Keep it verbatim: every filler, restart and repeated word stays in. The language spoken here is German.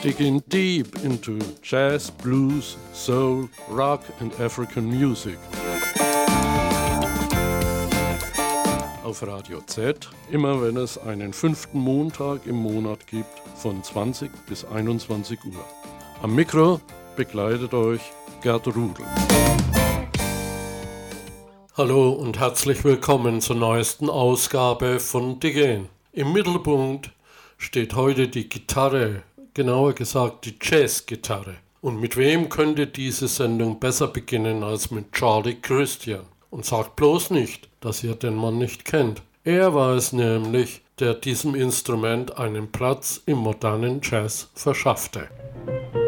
Digging deep into jazz, blues, soul, rock and African music. Auf Radio Z, immer wenn es einen fünften Montag im Monat gibt, von zwanzig bis einundzwanzig Uhr. Am Mikro begleitet euch Gerd Rudel. Hallo und herzlich willkommen zur neuesten Ausgabe von Digging. Im Mittelpunkt steht heute die Gitarre, genauer gesagt die Jazzgitarre. Und mit wem könnte diese Sendung besser beginnen als mit Charlie Christian? Und sagt bloß nicht, dass ihr den Mann nicht kennt. Er war es nämlich, der diesem Instrument einen Platz im modernen Jazz verschaffte.